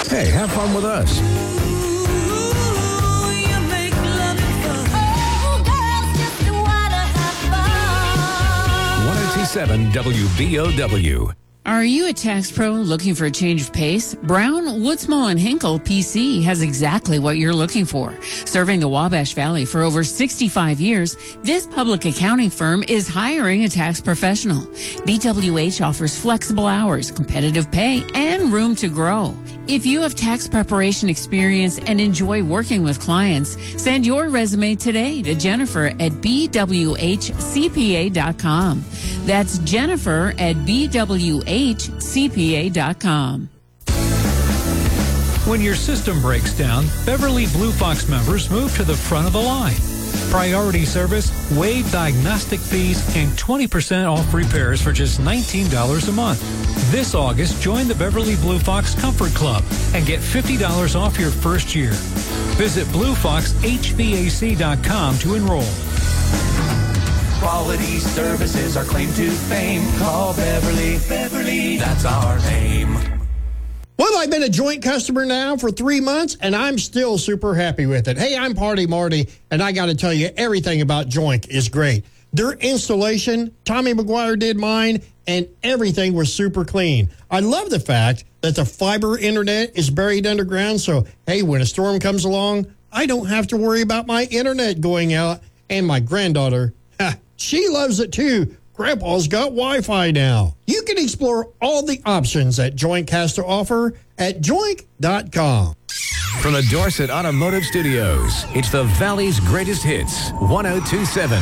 Hey, have fun with us. 1027 WBOW. Are you a tax pro looking for a change of pace? Brown, Woodsmall, and Hinkle PC has exactly what you're looking for. Serving the Wabash Valley for over 65 years, this public accounting firm is hiring a tax professional. BWH offers flexible hours, competitive pay, and room to grow. If you have tax preparation experience and enjoy working with clients, send your resume today to Jennifer at bwhcpa.com. That's Jennifer at bwhcpa.com. When your system breaks down, Beverly Blue Fox members move to the front of the line. Priority service, waived diagnostic fees, and 20% off repairs for just $19 a month. This August, join the Beverly Blue Fox Comfort Club and get $50 off your first year. Visit BlueFoxHVAC.com to enroll. Quality services, our claim to fame. Call Beverly, Beverly, that's our name. Well, I've been a Joint customer now for 3 months, and I'm still super happy with it. Hey, I'm Party Marty, and I got to tell you, everything about Joint is great. Their installation, Tommy McGuire did mine, and everything was super clean. I love the fact that the fiber internet is buried underground, so, hey, when a storm comes along, I don't have to worry about my internet going out. And my granddaughter, she loves it too. Grandpa's got Wi-Fi now. You can explore all the options that Joint has to offer at joint.com. From the Dorset Automotive Studios, it's the Valley's greatest hits, 1027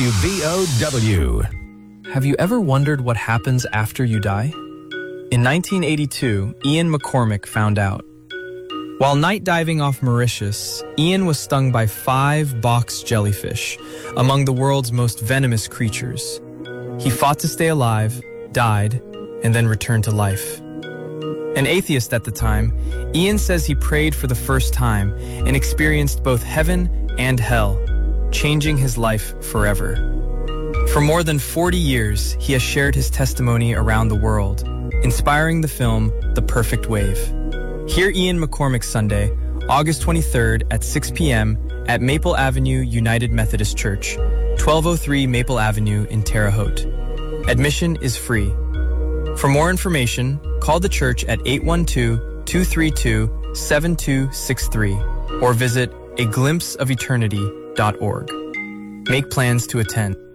WBOW. Have you ever wondered what happens after you die? In 1982, Ian McCormick found out. While night diving off Mauritius, Ian was stung by 5 box jellyfish, among the world's most venomous creatures. He fought to stay alive, died, and then returned to life. An atheist at the time, Ian says he prayed for the first time and experienced both heaven and hell, changing his life forever. For more than 40 years, he has shared his testimony around the world, inspiring the film The Perfect Wave. Hear Ian McCormick Sunday, August 23rd at 6 p.m. at Maple Avenue United Methodist Church, 1203 Maple Avenue in Terre Haute. Admission is free. For more information, call the church at 812-232-7263 or visit aglimpseofeternity.org. Make plans to attend.